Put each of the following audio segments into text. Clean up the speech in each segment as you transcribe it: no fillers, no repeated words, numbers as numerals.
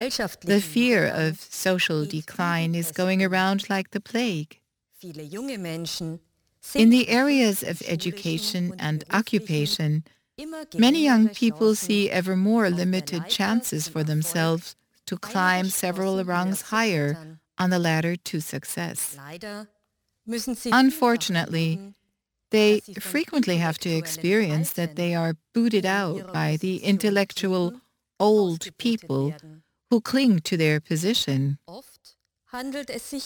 The fear of social decline is going around like the plague. In the areas of education and occupation, many young people see ever more limited chances for themselves to climb several rungs higher on the ladder to success. Unfortunately, they frequently have to experience that they are booted out by the intellectual old people who cling to their position. And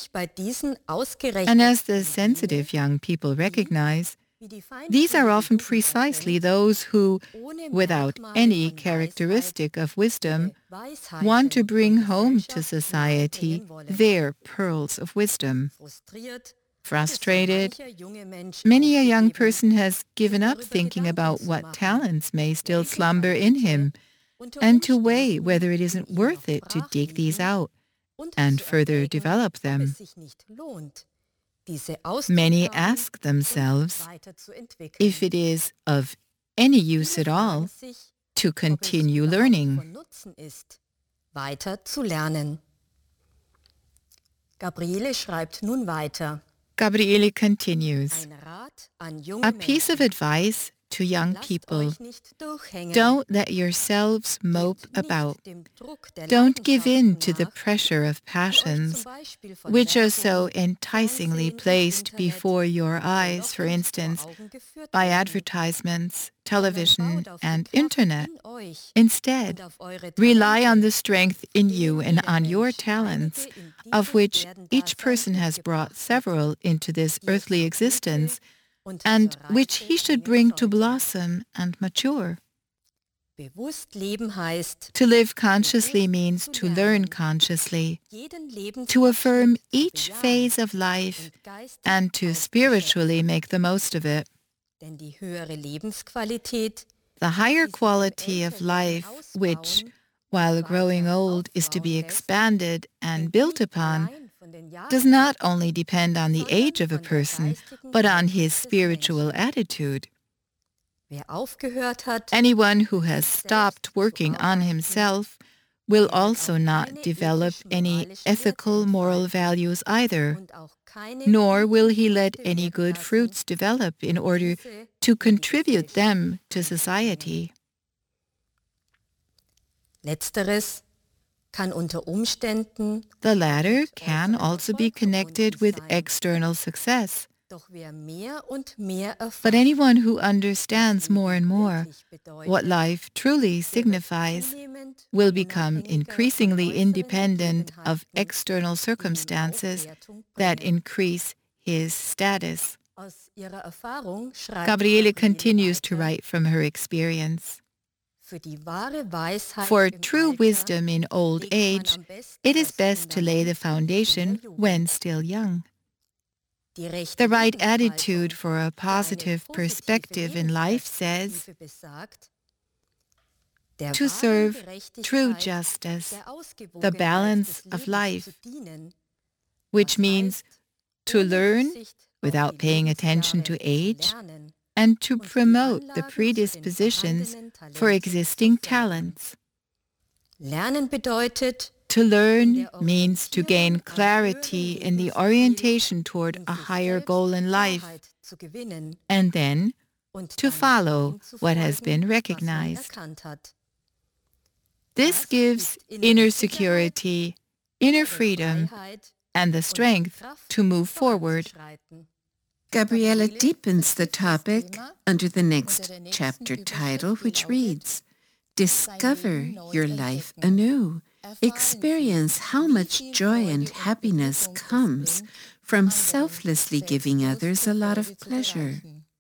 as the sensitive young people recognize, these are often precisely those who, without any characteristic of wisdom, want to bring home to society their pearls of wisdom. Frustrated, many a young person has given up thinking about what talents may still slumber in him, and to weigh whether it isn't worth it to dig these out and further develop them. Many ask themselves if it is of any use at all to continue learning. Gabriele continues, a piece of advice to young people: don't let yourselves mope about. Don't give in to the pressure of passions, which are so enticingly placed before your eyes, for instance, by advertisements, television, and internet. Instead, rely on the strength in you and on your talents, of which each person has brought several into this earthly existence, and which he should bring to blossom and mature. To live consciously means to learn consciously, to affirm each phase of life, and to spiritually make the most of it. The higher quality of life, which, while growing old, is to be expanded and built upon, does not only depend on the age of a person, but on his spiritual attitude. Anyone who has stopped working on himself will also not develop any ethical, moral values either, nor will he let any good fruits develop in order to contribute them to society. The latter can also be connected with external success. But anyone who understands more and more what life truly signifies will become increasingly independent of external circumstances that increase his status. Gabriele continues to write from her experience. For true wisdom in old age, it is best to lay the foundation when still young. The right attitude for a positive perspective in life says, to serve true justice, the balance of life, which means to learn without paying attention to age, and to promote the predispositions for existing talents. To learn means to gain clarity in the orientation toward a higher goal in life, and then to follow what has been recognized. This gives inner security, inner freedom, and the strength to move forward. Gabriele deepens the topic under the next chapter title, which reads, Discover your life anew. Experience how much joy and happiness comes from selflessly giving others a lot of pleasure.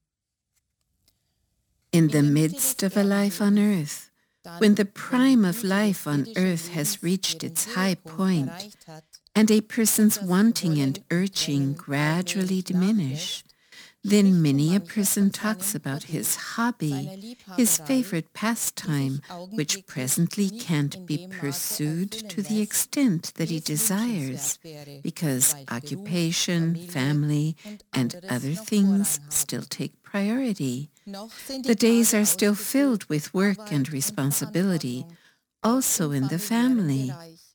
In the midst of a life on earth, when the prime of life on earth has reached its high point, and a person's wanting and urging gradually diminish, then many a person talks about his hobby, his favorite pastime, which presently can't be pursued to the extent that he desires, because occupation, family, and other things still take priority. The days are still filled with work and responsibility, also in the family.